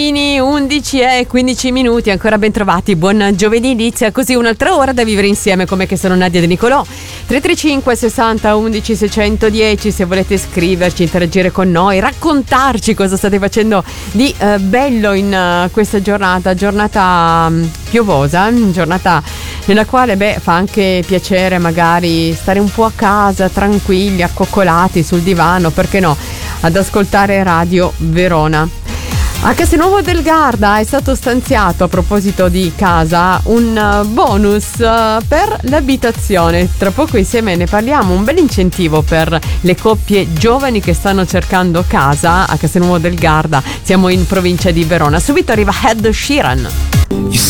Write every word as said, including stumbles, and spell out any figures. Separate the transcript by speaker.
Speaker 1: undici e quindici minuti, ancora ben trovati, buon giovedì, inizia così un'altra ora da vivere insieme come che sono Nadia De Nicolò. Tre tre cinque sessanta undici seicentodieci se volete scriverci, interagire con noi, raccontarci cosa state facendo di eh, bello in uh, questa giornata, giornata um, piovosa, giornata nella quale beh fa anche piacere magari stare un po' a casa tranquilli, accoccolati sul divano, perché no, ad ascoltare Radio Verona. A Castelnuovo del Garda è stato stanziato, a proposito di casa, un bonus per l'abitazione. Tra poco insieme ne parliamo, un bel incentivo per le coppie giovani che stanno cercando casa a Castelnuovo del Garda. Siamo in provincia di Verona. Subito arriva Ed Sheeran.
Speaker 2: You